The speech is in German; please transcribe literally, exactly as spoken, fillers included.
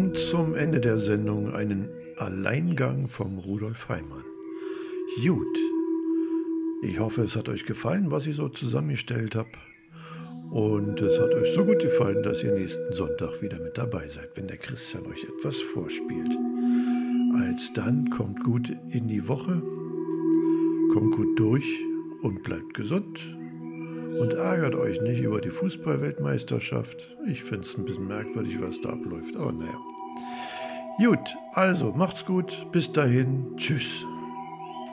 Und zum Ende der Sendung einen Alleingang vom Rudolf Heimann. Gut, ich hoffe, es hat euch gefallen, was ich so zusammengestellt habe. Und es hat euch so gut gefallen, dass ihr nächsten Sonntag wieder mit dabei seid, wenn der Christian euch etwas vorspielt. Alsdann kommt gut in die Woche, kommt gut durch und bleibt gesund. Und ärgert euch nicht über die Fußball-Weltmeisterschaft. Ich finde es ein bisschen merkwürdig, was da abläuft, aber naja. Gut, also macht's gut, bis dahin, tschüss.